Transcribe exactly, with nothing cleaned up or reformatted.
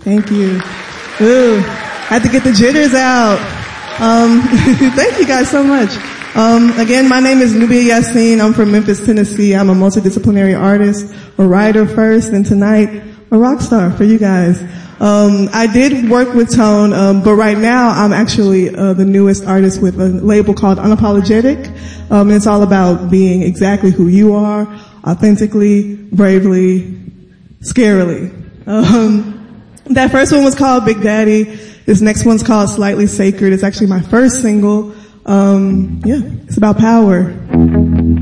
Thank you. Ooh, had to get the jitters out. Um, thank you guys so much. Um, again, my name is Nubia Yassin. I'm from Memphis, Tennessee. I'm a multidisciplinary artist, a writer first, and tonight, a rock star for you guys. Um, I did work with Tone, um, but right now I'm actually uh, the newest artist with a label called Unapologetic. Um, it's all about being exactly who you are, authentically, bravely, scarily. Um, that first one was called Big Daddy. This next one's called Slightly Sacred. It's actually my first single. Um, yeah, it's about power.